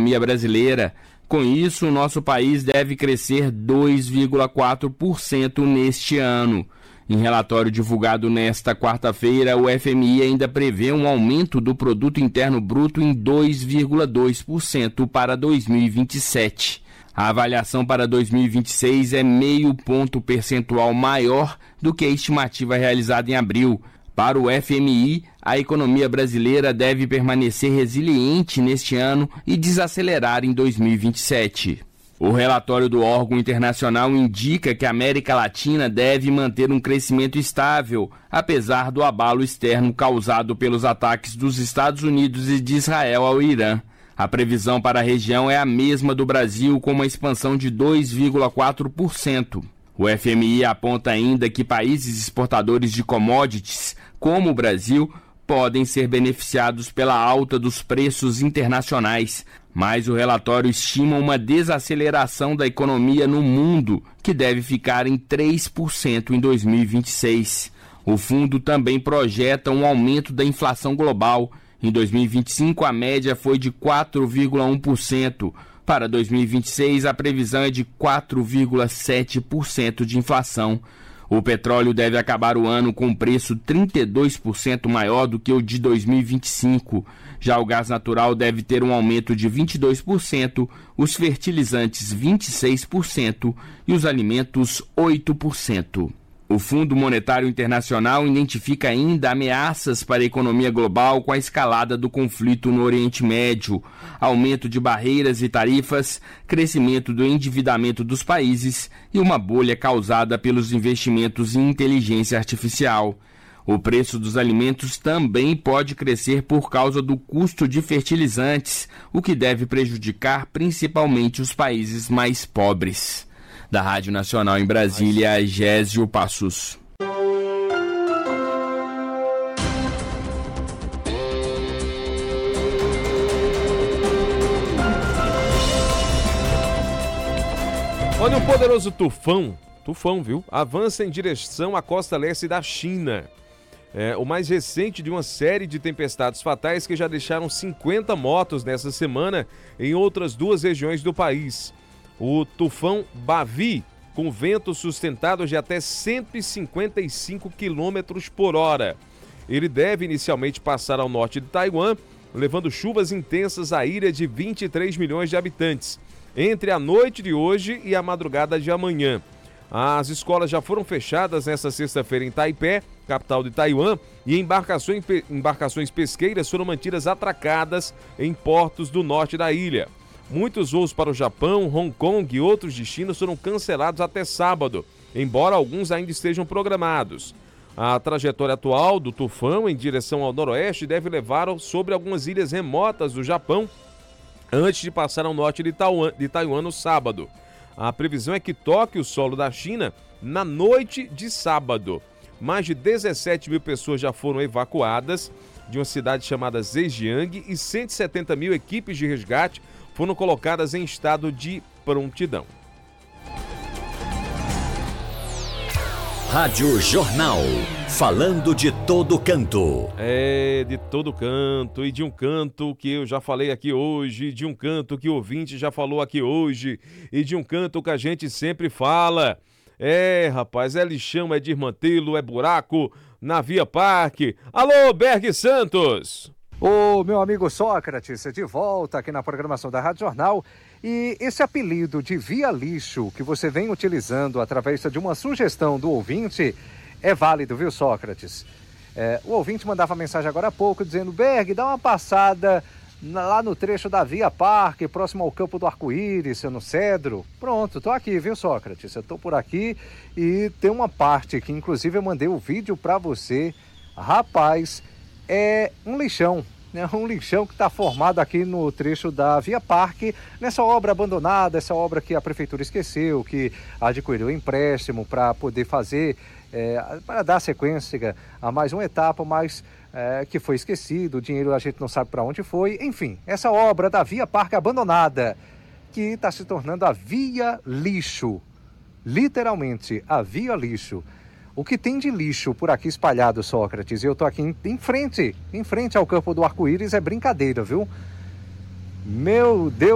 economia brasileira. Com isso, o nosso país deve crescer 2,4% neste ano. Em relatório divulgado nesta quarta-feira, o FMI ainda prevê um aumento do Produto Interno Bruto em 2,2% para 2027. A avaliação para 2026 é 0,5 ponto percentual maior do que a estimativa realizada em abril. Para o FMI, a economia brasileira deve permanecer resiliente neste ano e desacelerar em 2027. O relatório do órgão internacional indica que a América Latina deve manter um crescimento estável, apesar do abalo externo causado pelos ataques dos Estados Unidos e de Israel ao Irã. A previsão para a região é a mesma do Brasil, com uma expansão de 2,4%. O FMI aponta ainda que países exportadores de commodities, como o Brasil, podem ser beneficiados pela alta dos preços internacionais, mas o relatório estima uma desaceleração da economia no mundo, que deve ficar em 3% em 2026. O fundo também projeta um aumento da inflação global. Em 2025, a média foi de 4,1%. Para 2026, a previsão é de 4,7% de inflação. O petróleo deve acabar o ano com um preço 32% maior do que o de 2025. Já o gás natural deve ter um aumento de 22%, os fertilizantes 26% e os alimentos 8%. O Fundo Monetário Internacional identifica ainda ameaças para a economia global com a escalada do conflito no Oriente Médio, aumento de barreiras e tarifas, crescimento do endividamento dos países e uma bolha causada pelos investimentos em inteligência artificial. O preço dos alimentos também pode crescer por causa do custo de fertilizantes, o que deve prejudicar principalmente os países mais pobres. Da Rádio Nacional em Brasília, Gésio Passos. Olha, um poderoso tufão, viu? Avança em direção à costa leste da China. É o mais recente de uma série de tempestades fatais que já deixaram 50 mortos nessa semana em outras duas regiões do país. O tufão Bavi, com vento sustentado de até 155 km por hora. Ele deve inicialmente passar ao norte de Taiwan, levando chuvas intensas à ilha de 23 milhões de habitantes, entre a noite de hoje e a madrugada de amanhã. As escolas já foram fechadas nesta sexta-feira em Taipei, capital de Taiwan, e embarcações pesqueiras foram mantidas atracadas em portos do norte da ilha. Muitos voos para o Japão, Hong Kong e outros destinos foram cancelados até sábado, embora alguns ainda estejam programados. A trajetória atual do tufão em direção ao noroeste deve levá-lo sobre algumas ilhas remotas do Japão antes de passar ao norte de Taiwan no sábado. A previsão é que toque o solo da China na noite de sábado. Mais de 17 mil pessoas já foram evacuadas de uma cidade chamada Zhejiang e 170 mil equipes de resgate foram colocadas em estado de prontidão. Rádio Jornal, falando de todo canto. De todo canto, e de um canto que eu já falei aqui hoje, de um canto que o ouvinte já falou aqui hoje, e de um canto que a gente sempre fala. Rapaz, é lixão, é desmantelo, é buraco na Via Parque. Alô, Berg Santos! Ô, meu amigo Sócrates, de volta aqui na programação da Rádio Jornal. E esse apelido de Via Lixo que você vem utilizando através de uma sugestão do ouvinte é válido, viu, Sócrates? O ouvinte mandava mensagem agora há pouco dizendo: Berg, dá uma passada lá no trecho da Via Parque, próximo ao Campo do Arco-Íris, no Cedro. Pronto, tô aqui, viu, Sócrates? Eu tô por aqui e tem uma parte que inclusive eu mandei o vídeo para você. Rapaz, é um lixão, né? Um lixão que está formado aqui no trecho da Via Parque, nessa obra abandonada, essa obra que a prefeitura esqueceu, que adquiriu empréstimo para poder fazer, para dar sequência a mais uma etapa, mas que foi esquecido, o dinheiro a gente não sabe para onde foi. Enfim, essa obra da Via Parque abandonada, que está se tornando a Via Lixo, literalmente a Via Lixo. O que tem de lixo por aqui espalhado, Sócrates? Eu tô aqui em frente ao Campo do Arco-Íris, é brincadeira, viu? Meu Deus!